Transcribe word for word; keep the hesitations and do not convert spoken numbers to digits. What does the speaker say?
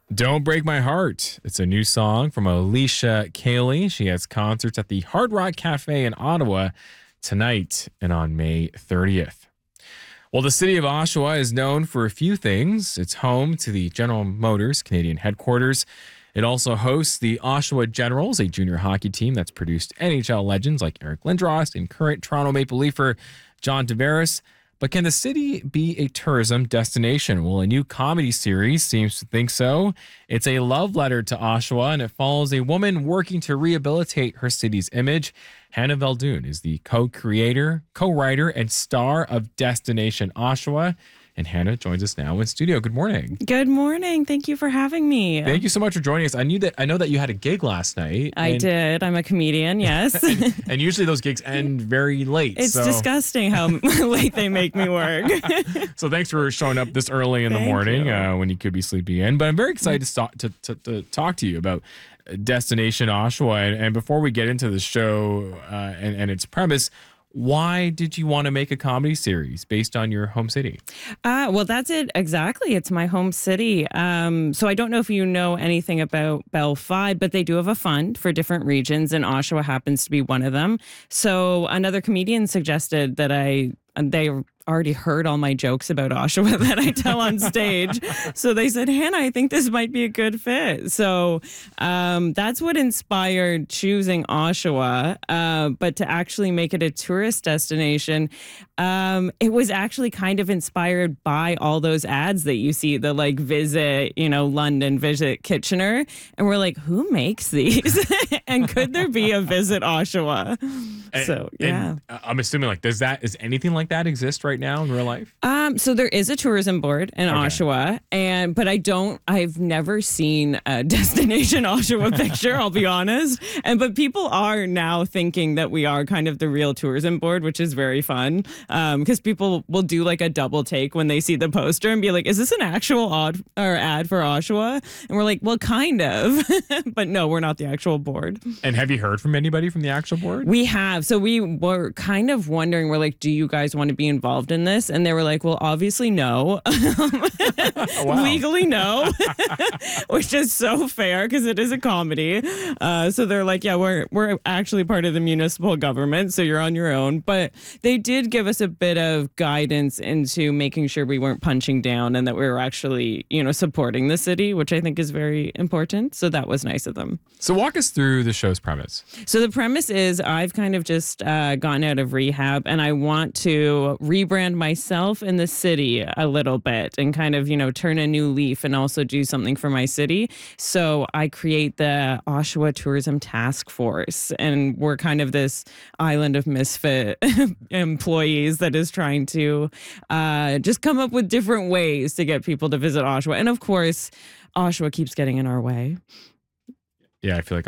Don't Break My Heart. It's a new song from Alicia Cayley. She has concerts at the Hard Rock Cafe in Ottawa tonight and on May thirtieth. Well, the city of Oshawa is known for a few things. It's home to the General Motors Canadian headquarters. It also hosts the Oshawa Generals, a junior hockey team that's produced N H L legends like Eric Lindros and current Toronto Maple Leafer John Tavares. But can the city be a tourism destination? Well, a new comedy series seems to think so. It's a love letter to Oshawa, and it follows a woman working to rehabilitate her city's image. Hannah Veldoon is the co-creator, co-writer, and star of Destination Oshawa. And Hannah joins us now in studio. Good morning. Good morning. Thank you for having me. Thank you so much for joining us. I knew that I know that you had a gig last night. I and, did. I'm a comedian, yes. and, and usually those gigs end very late. It's so. disgusting how late they make me work. So thanks for showing up this early in the Thank morning you. uh, when you could be sleeping in. But I'm very excited to, talk- to, to, to talk to you about Destination Oshawa. And, and before we get into the show uh, and, and its premise, why did you want to make a comedy series based on your home city? Uh, well, that's it. Exactly. It's my home city. Um, so I don't know if you know anything about Bell Five, but they do have a fund for different regions, and Oshawa happens to be one of them. So another comedian suggested that I, they already heard all my jokes about Oshawa that I tell on stage. So they said, Hannah, I think this might be a good fit. So um, that's what inspired choosing Oshawa. Uh, but to actually make it a tourist destination, um, it was actually kind of inspired by all those ads that you see, the like visit, you know, London, visit Kitchener. And we're like, who makes these? And could there be a visit Oshawa? And, so, yeah. And I'm assuming like, does that, is anything like that exist right now in real life? Um, so there is a tourism board in Okay. Oshawa, and but I don't. I've never seen a Destination Oshawa picture. I'll be honest. And but people are now thinking that we are kind of the real tourism board, which is very fun. Um, because people will do like a double take when they see the poster and be like, "Is this an actual odd or ad for Oshawa?" And we're like, "Well, kind of," but no, we're not the actual board. And have you heard from anybody from the actual board? We have. So we were kind of wondering, we're like, do you guys want to be involved in this? And they were like, well, obviously no. Wow. Legally no. Which is so fair because it is a comedy. Uh, so they're like, yeah, we're we're actually part of the municipal government, so you're on your own. But they did give us a bit of guidance into making sure we weren't punching down and that we were actually, you know, supporting the city, which I think is very important. So that was nice of them. So walk us through the show's premise. So the premise is I've kind of just uh, gotten out of rehab and I want to rebrand myself in the city a little bit and kind of, you know, turn a new leaf and also do something for my city. So I create the Oshawa Tourism Task Force, and we're kind of this island of misfit employees that is trying to uh, just come up with different ways to get people to visit Oshawa. And of course, Oshawa keeps getting in our way. Yeah, I feel like